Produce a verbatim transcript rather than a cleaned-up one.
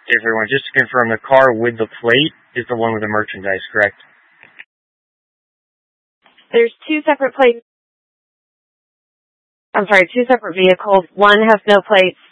Everyone, just to confirm, the car with the plate is the one with the merchandise, correct? There's two separate plates. I'm sorry, two separate vehicles. One has no plates,